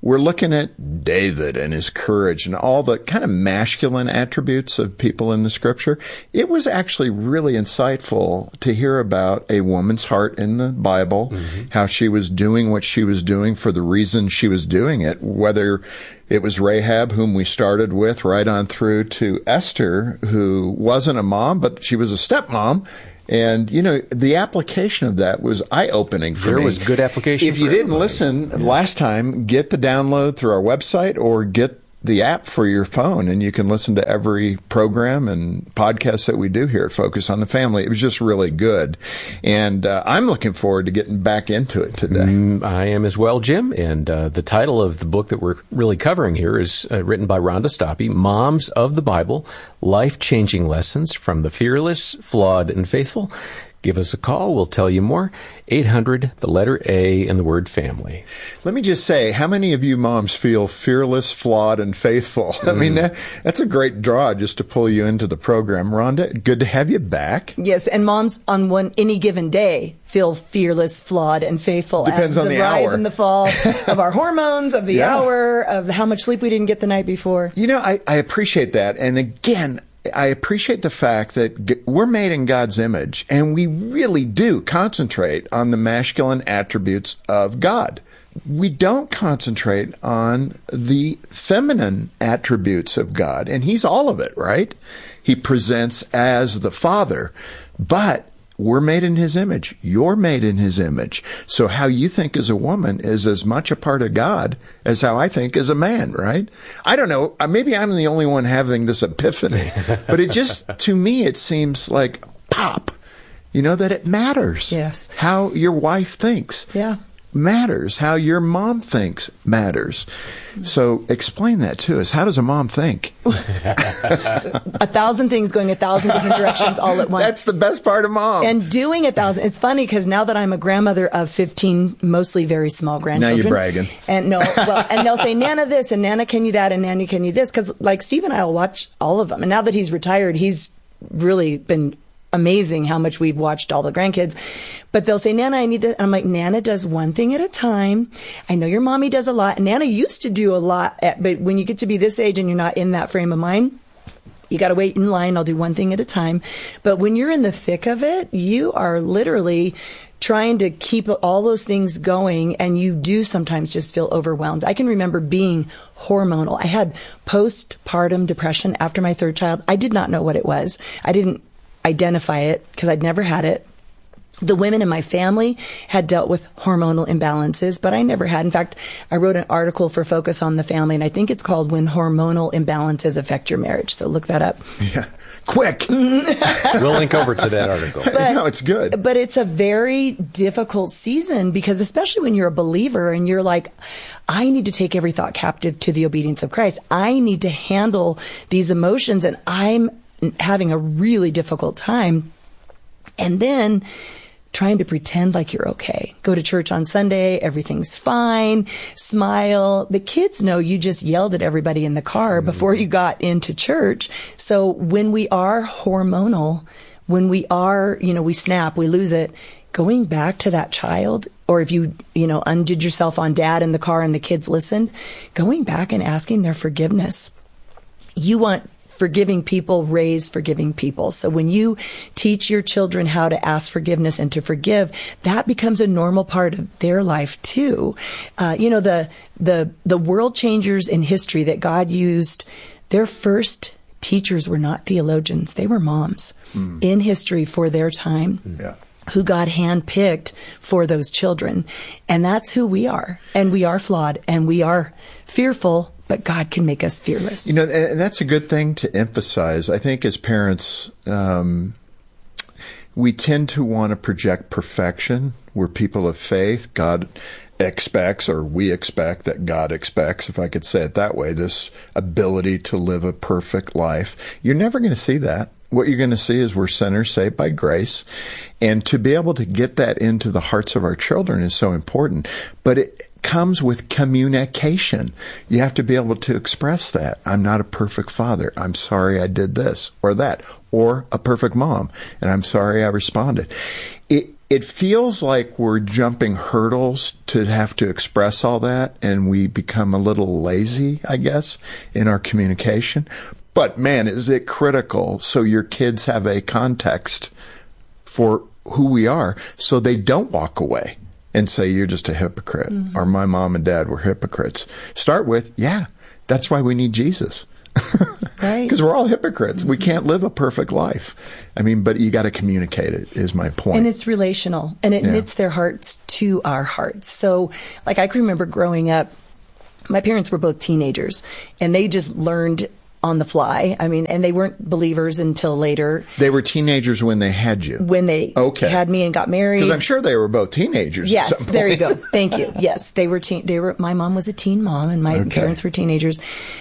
we're looking at David and his courage and all the kind of masculine attributes of people in the scripture. It was actually really insightful to hear about a woman's heart in the Bible, how she was doing what she was doing for the reason she was doing it, whether it was Rahab, whom we started with, right on through to Esther, who wasn't a mom, but she was a stepmom. And, the application of that was eye-opening for me. There was good application. If you didn't listen last time, get the download through our website or get the app for your phone, and you can listen to every program and podcast that we do here at Focus on the Family. It was just really good. And I'm looking forward to getting back into it today. I am as well, Jim. And the title of the book that we're really covering here is written by Rhonda Stoppe, Moms of the Bible, Life-Changing Lessons from the Fearless, Flawed, and Faithful. Give us a call. We'll tell you more. 800, the letter A, and the word family. Let me just say, how many of you moms feel fearless, flawed, and faithful? I mean, that's a great draw just to pull you into the program. Rhonda, good to have you back. Yes, and moms on any given day feel fearless, flawed, and faithful. Depends as on the rise hour. and the fall of our hormones, of the hour, of how much sleep we didn't get the night before. I appreciate that. And again, I appreciate the fact that we're made in God's image, and we really do concentrate on the masculine attributes of God. We don't concentrate on the feminine attributes of God, and He's all of it, right? He presents as the Father, but we're made in His image. You're made in His image. So how you think as a woman is as much a part of God as how I think as a man, right? I don't know. Maybe I'm the only one having this epiphany, but it just, to me, it seems like pop, that it matters. Yes. How your wife thinks. Yeah. Matters. How your mom thinks matters. So explain that to us. How does a mom think? 1,000 things going 1,000 different directions all at once. That's the best part of mom. And doing 1,000. It's funny because now that I'm a grandmother of 15, mostly very small grandchildren. Now you're bragging. And and they'll say, Nana this, and Nana can you that, and Nana can you this. Because like Steve and I will watch all of them. And now that he's retired, he's really been amazing how much we've watched all the grandkids. But they'll say, Nana, I need this. And I'm like, Nana does one thing at a time. I know your mommy does a lot. And Nana used to do a lot. But when you get to be this age and you're not in that frame of mind, you got to wait in line. I'll do one thing at a time. But when you're in the thick of it, you are literally trying to keep all those things going, and you do sometimes just feel overwhelmed. I can remember being hormonal. I had postpartum depression after my third child. I did not know what it was. I didn't identify it because I'd never had it. The women in my family had dealt with hormonal imbalances, but I never had. In fact, I wrote an article for Focus on the Family, and I think it's called When Hormonal Imbalances Affect Your Marriage. So look that up. Yeah. Quick. We'll link over to that article. No, it's good. But it's a very difficult season because especially when you're a believer and you're like, I need to take every thought captive to the obedience of Christ. I need to handle these emotions, and I'm having a really difficult time. And then trying to pretend like you're okay. Go to church on Sunday, everything's fine, smile. The kids know you just yelled at everybody in the car before you got into church. So when we are hormonal, when we are, we snap, we lose it, going back to that child, or if you undid yourself on dad in the car and the kids listened, going back and asking their forgiveness. You want forgiving people raise forgiving people. So when you teach your children how to ask forgiveness and to forgive, that becomes a normal part of their life too. The world changers in history that God used, their first teachers were not theologians. They were moms in history for their time. Yeah. Who God handpicked for those children. And that's who we are. And we are flawed and we are fearful, but God can make us fearless. And that's a good thing to emphasize. I think as parents, we tend to want to project perfection. We're people of faith. God expects, or we expect that God expects, if I could say it that way, this ability to live a perfect life. You're never going to see that. What you're going to see is we're sinners saved by grace. And to be able to get that into the hearts of our children is so important. But it comes with communication. You have to be able to express that. I'm not a perfect father. I'm sorry I did this or that. Or a perfect mom. And I'm sorry I responded. it feels like we're jumping hurdles to have to express all that, and we become a little lazy, I guess, in our communication. But man, is it critical so your kids have a context for who we are, so they don't walk away and say, you're just a hypocrite, or my mom and dad were hypocrites. Start with, that's why we need Jesus. Right. Because we're all hypocrites. We can't live a perfect life. I mean, but you got to communicate it, is my point. And it's relational, and it knits their hearts to our hearts. So, like, I can remember growing up, my parents were both teenagers, and they just learned on the fly. I mean, and they weren't believers until later. They were teenagers when they had you. When they had me and got married. Because I'm sure they were both teenagers. Yes, at some point. there you go. Thank you. Yes, they were. My mom was a teen mom, and my parents were teenagers.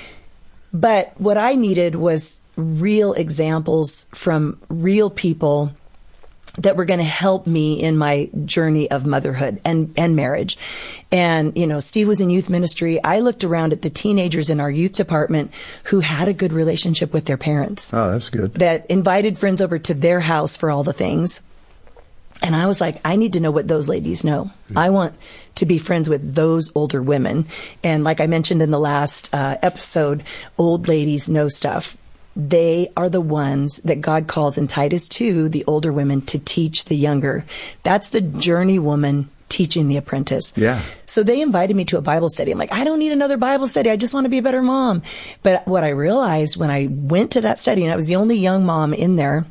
But what I needed was real examples from real people that were going to help me in my journey of motherhood and marriage. And, you know, Steve was in youth ministry. I looked around at the teenagers in our youth department who had a good relationship with their parents. Oh, that's good. That invited friends over to their house for all the things. And I was like, I need to know what those ladies know. I want to be friends with those older women. And like I mentioned in the last episode, old ladies know stuff. They are the ones that God calls in Titus 2, the older women, to teach the younger. That's the journey woman teaching the apprentice. Yeah. So they invited me to a Bible study. I'm like, I don't need another Bible study. I just want to be a better mom. But what I realized when I went to that study, and I was the only young mom in there,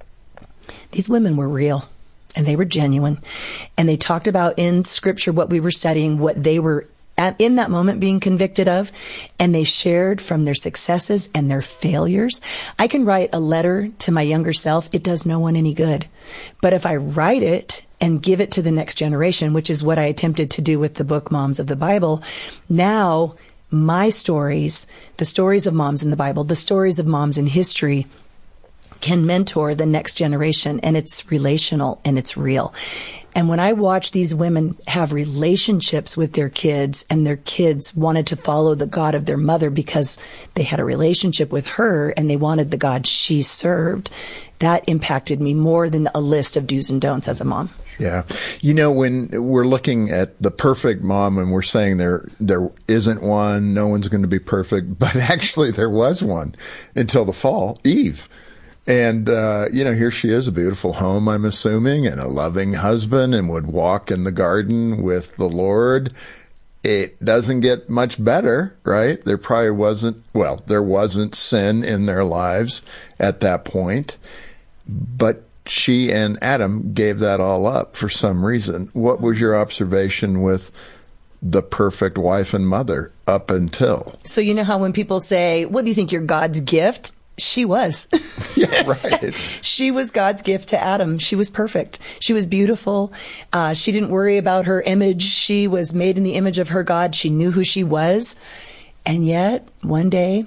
these women were real. And they were genuine. And they talked about in Scripture what we were studying, what they were in that moment being convicted of. And they shared from their successes and their failures. I can write a letter to my younger self. It does no one any good. But if I write it and give it to the next generation, which is what I attempted to do with the book Moms of the Bible, now my stories, the stories of moms in the Bible, the stories of moms in history, can mentor the next generation, and it's relational and it's real. And when I watch these women have relationships with their kids, and their kids wanted to follow the God of their mother because they had a relationship with her and they wanted the God she served, that impacted me more than a list of do's and don'ts as a mom. Yeah. You know, when we're looking at the perfect mom and we're saying there isn't one, no one's going to be perfect, but actually there was one until the fall, Eve. And, you know, here she is, a beautiful home, I'm assuming, and a loving husband, and would walk in the garden with the Lord. It doesn't get much better, right? There probably wasn't sin in their lives at that point. But she and Adam gave that all up for some reason. What was your observation with the perfect wife and mother up until? So you know how when people say, what do you think, you're God's gift? She was. Yeah, right. She was God's gift to Adam. She was perfect. She was beautiful. She didn't worry about her image. She was made in the image of her God. She knew who she was. And yet, one day,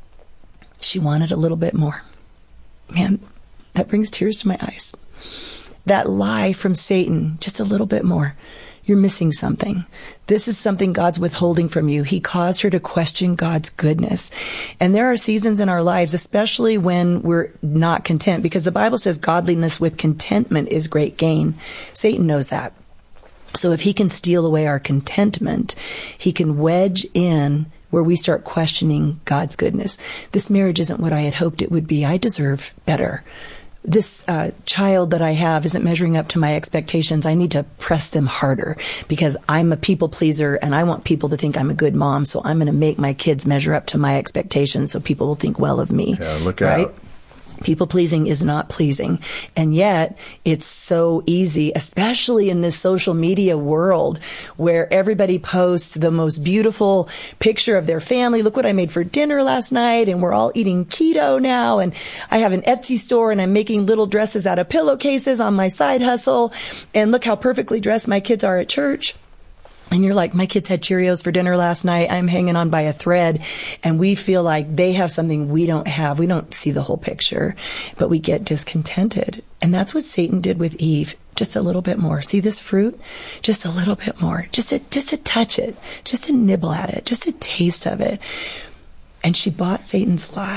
she wanted a little bit more. Man, that brings tears to my eyes. That lie from Satan, just a little bit more. You're missing something. This is something God's withholding from you. He caused her to question God's goodness. And there are seasons in our lives, especially when we're not content, because the Bible says godliness with contentment is great gain. Satan knows that. So if he can steal away our contentment, he can wedge in where we start questioning God's goodness. This marriage isn't what I had hoped it would be. I deserve better. This child that I have isn't measuring up to my expectations. I need to press them harder because I'm a people pleaser and I want people to think I'm a good mom. So I'm going to make my kids measure up to my expectations so people will think well of me. Yeah, look right? out. People pleasing is not pleasing. And yet it's so easy, especially in this social media world where everybody posts the most beautiful picture of their family. Look what I made for dinner last night. And we're all eating keto now. And I have an Etsy store and I'm making little dresses out of pillowcases on my side hustle. And look how perfectly dressed my kids are at church. And you're like, my kids had Cheerios for dinner last night. I'm hanging on by a thread. And we feel like they have something we don't have. We don't see the whole picture, but we get discontented. And that's what Satan did with Eve. Just a little bit more. See this fruit? Just a little bit more. Just to touch it. Just to nibble at it. Just a taste of it. And she bought Satan's lie.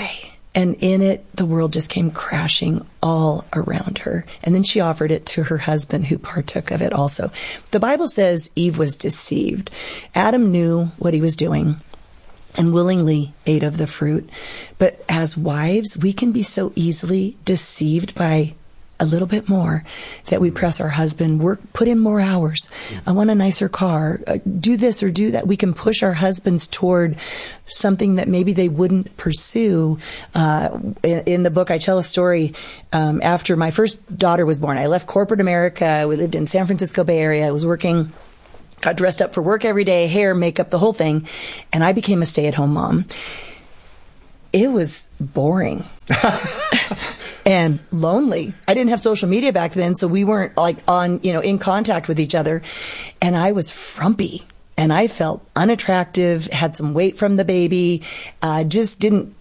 And in it, the world just came crashing all around her. And then she offered it to her husband, who partook of it also. The Bible says Eve was deceived. Adam knew what he was doing and willingly ate of the fruit. But as wives, we can be so easily deceived by a little bit more, that we press our husband, put in more hours. I want a nicer car. Do this or do that. We can push our husbands toward something that maybe they wouldn't pursue. In the book, I tell a story. After my first daughter was born, I left corporate America. We lived in San Francisco Bay Area. I was working, got dressed up for work every day, hair, makeup, the whole thing. And I became a stay-at-home mom. It was boring. And lonely. I didn't have social media back then, so we weren't in contact with each other. And I was frumpy. And I felt unattractive, had some weight from the baby, just didn't,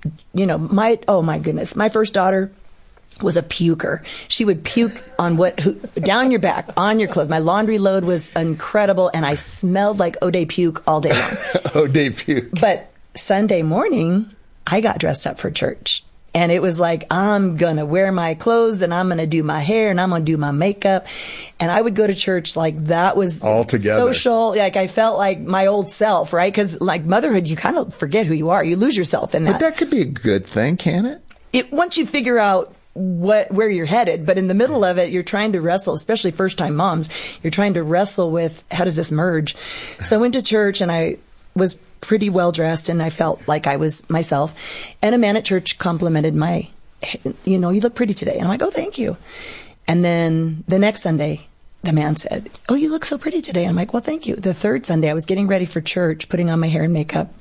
oh my goodness. My first daughter was a puker. She would puke on down your back, on your clothes. My laundry load was incredible, and I smelled like Eau de puke all day long. Eau de puke. But Sunday morning, I got dressed up for church. And it was like, I'm going to wear my clothes and I'm going to do my hair and I'm going to do my makeup. And I would go to church like that was all together. Social. Like I felt like my old self, right? Because like motherhood, you kind of forget who you are. You lose yourself in that. But that could be a good thing, can it? Once you figure out where you're headed, but in the middle of it, you're trying to wrestle, especially first time moms, you're trying to wrestle with how does this merge? So I went to church and I was pretty well dressed and I felt like I was myself. And a man at church complimented you look pretty today. And I'm like, oh, thank you. And then the next Sunday, the man said, oh, you look so pretty today. And I'm like, well, thank you. The third Sunday, I was getting ready for church, putting on my hair and makeup.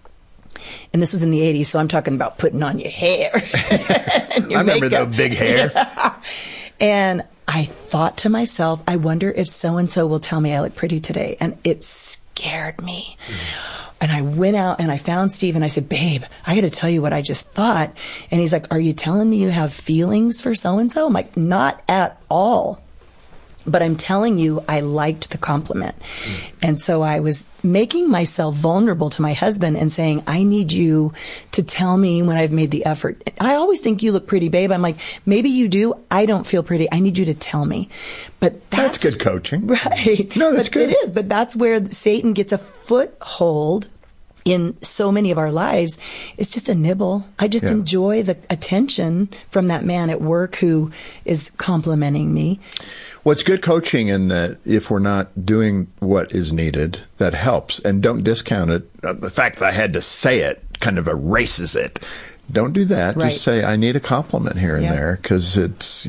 And this was in the 80s, so I'm talking about putting on your hair. I remember the big hair. And I thought to myself, I wonder if so-and-so will tell me I look pretty today. And it scared me. And I went out and I found Steve and I said, babe, I got to tell you what I just thought. And he's like, are you telling me you have feelings for so-and-so? I'm like, not at all. But I'm telling you, I liked the compliment. And so I was making myself vulnerable to my husband and saying, I need you to tell me when I've made the effort. I always think you look pretty, babe. I'm like, maybe you do. I don't feel pretty. I need you to tell me. But that's good coaching. Right. No, that's good. It is. But that's where Satan gets a foothold in so many of our lives. It's just a nibble. I just enjoy the attention from that man at work who is complimenting me. Well, it's good coaching in that if we're not doing what is needed, that helps. And don't discount it. The fact that I had to say it kind of erases it. Don't do that. Right. Just say, I need a compliment here and there, because it's,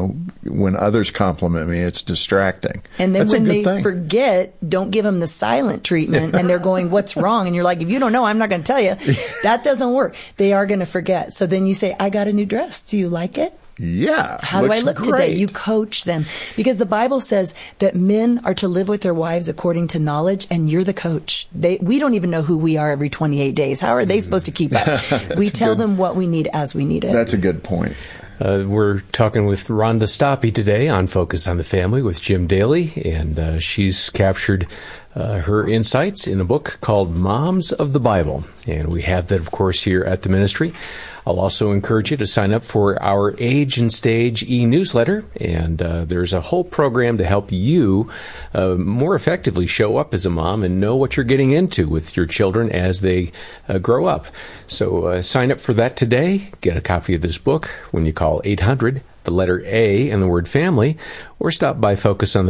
when others compliment me, it's distracting. And then That's when they thing. forget, don't give them the silent treatment and they're going, what's wrong? And you're like, if you don't know, I'm not going to tell you. That doesn't work. They are going to forget. So then you say, I got a new dress. Do you like it? Yeah. How do I look today? You coach them, because the Bible says that men are to live with their wives according to knowledge, and you're the coach. We don't even know who we are every 28 days. How are they supposed to keep up? We tell them what we need as we need it. That's a good point. We're talking with Rhonda Stoppe today on Focus on the Family with Jim Daly, and she's captured her insights in a book called Moms of the Bible. And we have that, of course, here at the ministry. I'll also encourage you to sign up for our Age and Stage e-newsletter, and there's a whole program to help you more effectively show up as a mom and know what you're getting into with your children as they grow up. So sign up for that today. Get a copy of this book when you call 800, the letter A and the word family, or stop by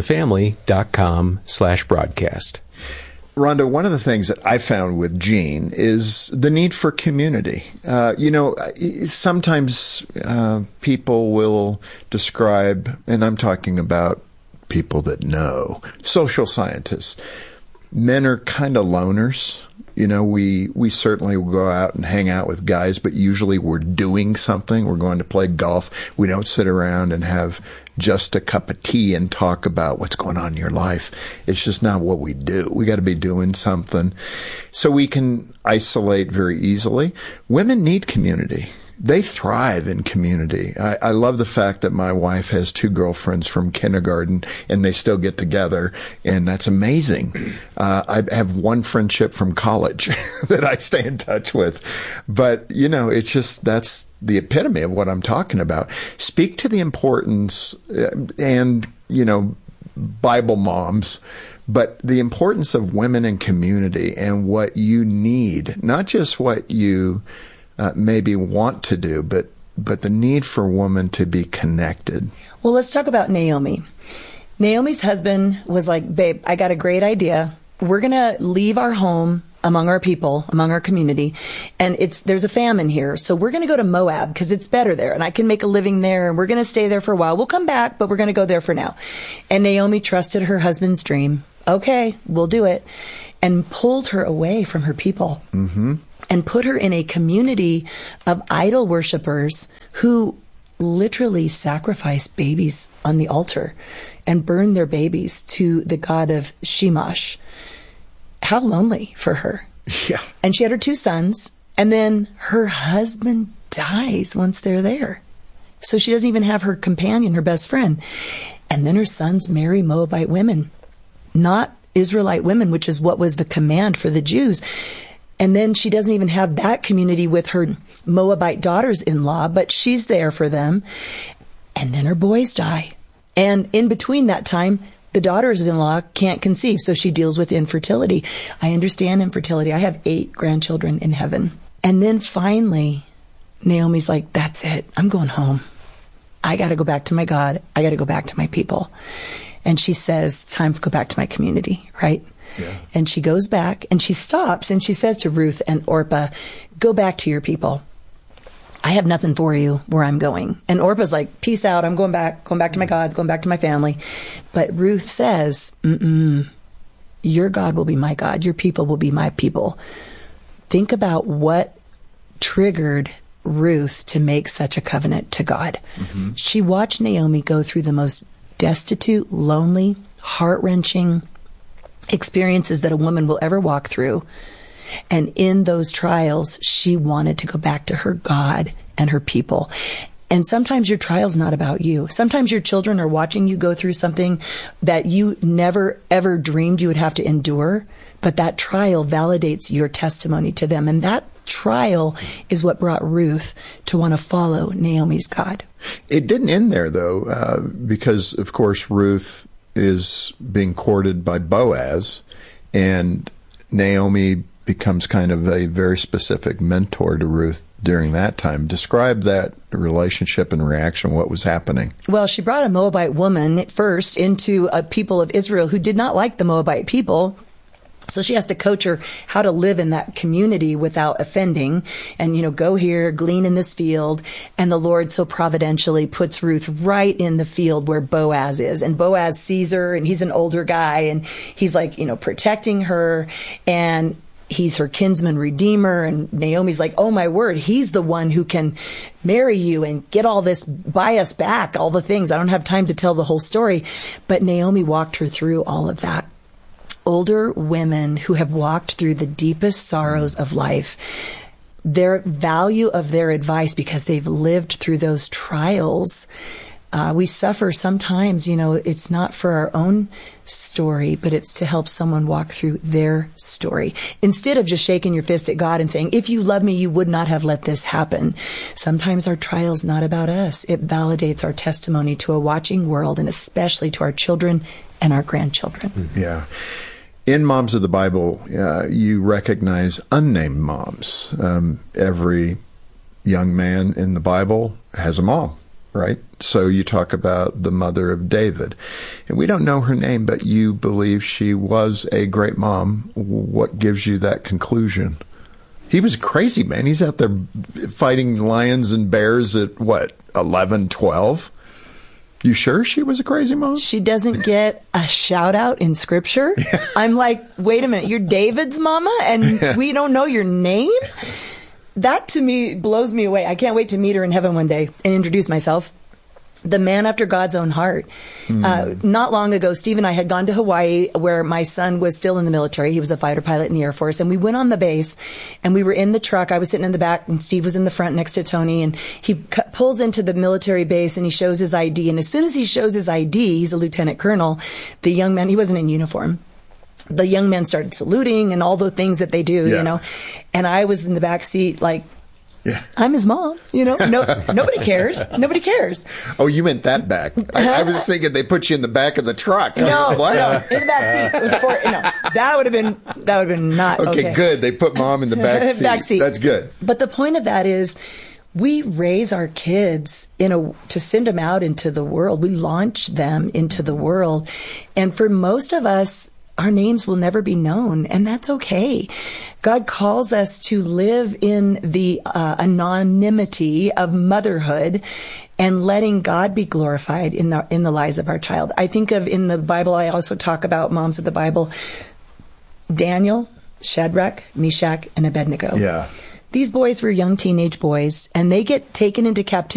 focusonthefamily.com/broadcast. Rhonda, one of the things that I found with Jean is the need for community. Sometimes people will describe, and I'm talking about people that know, social scientists. Men are kind of loners. We certainly will go out and hang out with guys, but usually we're doing something. We're going to play golf. We don't sit around and have just a cup of tea and talk about what's going on in your life. It's just not what we do. We got to be doing something. So we can isolate very easily. Women need community. they thrive in community. I love the fact that my wife has 2 girlfriends from kindergarten and they still get together, and that's amazing. I have one friendship from college that I stay in touch with. But, it's just, that's the epitome of what I'm talking about. Speak to the importance and, Bible moms, but the importance of women in community and what you need, not just what you maybe want to do, but the need for women to be connected. Well, let's talk about Naomi. Naomi's husband was like, babe, I got a great idea. We're going to leave our home among our people, among our community, and there's a famine here. So we're going to go to Moab because it's better there and I can make a living there, and we're going to stay there for a while. We'll come back, but we're going to go there for now. And Naomi trusted her husband's dream. Okay, we'll do it. And pulled her away from her people. Mm-hmm. And put her in a community of idol worshipers who literally sacrifice babies on the altar and burn their babies to the god of Shamash. How lonely for her. Yeah. And she had her 2 sons, and then her husband dies once they're there. So she doesn't even have her companion, her best friend. And then her sons marry Moabite women, not Israelite women, which is what was the command for the Jews. And then she doesn't even have that community with her Moabite daughters-in-law, but she's there for them. And then her boys die. And in between that time, the daughters-in-law can't conceive, so she deals with infertility. I understand infertility. I have 8 grandchildren in heaven. And then finally, Naomi's like, that's it. I'm going home. I got to go back to my God. I got to go back to my people. And she says, it's time to go back to my community, right? Yeah. And she goes back and she stops and she says to Ruth and Orpah, go back to your people. I have nothing for you where I'm going. And Orpah's like, peace out. I'm going back to my gods, going back to my family. But Ruth says, your God will be my God. Your people will be my people. Think about what triggered Ruth to make such a covenant to God. Mm-hmm. She watched Naomi go through the most destitute, lonely, heart-wrenching experiences that a woman will ever walk through. And in those trials, she wanted to go back to her God and her people. And sometimes your trial's not about you. Sometimes your children are watching you go through something that you never, ever dreamed you would have to endure. But that trial validates your testimony to them. And that trial is what brought Ruth to want to follow Naomi's God. It didn't end there, though, because, of course, Ruth is being courted by Boaz, and Naomi becomes kind of a very specific mentor to Ruth during that time. Describe that relationship and reaction, what was happening. Well, she brought a Moabite woman first into a people of Israel who did not like the Moabite people. So she has to coach her how to live in that community without offending and, go here, glean in this field. And the Lord so providentially puts Ruth right in the field where Boaz is. And Boaz sees her, and he's an older guy, and he's like, protecting her, and he's her kinsman redeemer. And Naomi's like, oh my word, he's the one who can marry you and get all this, buy us back, all the things. I don't have time to tell the whole story, but Naomi walked her through all of that. Older women who have walked through the deepest sorrows of life, their value of their advice, because they've lived through those trials. We suffer sometimes, it's not for our own story, but it's to help someone walk through their story. Instead of just shaking your fist at God and saying, if you love me, you would not have let this happen. Sometimes our trial's not about us. It validates our testimony to a watching world, and especially to our children and our grandchildren. Yeah. In Moms of the Bible, you recognize unnamed moms. Every young man in the Bible has a mom, right? So you talk about the mother of David. And we don't know her name, but you believe she was a great mom. What gives you that conclusion? He was a crazy man. He's out there fighting lions and bears at, 11, 12? You sure she was a crazy mom? She doesn't get a shout out in scripture. Yeah. I'm like, wait a minute, you're David's mama and we don't know your name? That to me blows me away. I can't wait to meet her in heaven one day and introduce myself. the man after God's own heart. Not long ago, Steve and I had gone to Hawaii, where my son was still in the military. He was a fighter pilot in the Air Force. And we went on the base, and we were in the truck. I was sitting in the back, and Steve was in the front next to Tony. And he pulls into the military base, and he shows his ID. And as soon as he shows his ID, he's a lieutenant colonel, the young man, he wasn't in uniform. The young men started saluting and all the things that they do, you know. And I was in the back seat, like, I'm his mom, you know. Nobody cares. Nobody cares. Oh, you meant that back. I was thinking they put you in the back of the truck. No, in the back seat. It was that would have been not okay. Good. They put mom in the back seat. Back seat. That's good. But the point of that is, we raise our kids to send them out into the world. We launch them into the world, and for most of us, our names will never be known, and that's okay. God calls us to live in the anonymity of motherhood and letting God be glorified in the lives of our child. I think of in the Bible, I also talk about moms of the Bible, Daniel, Shadrach, Meshach, and Abednego. Yeah. These boys were young teenage boys, and they get taken into captivity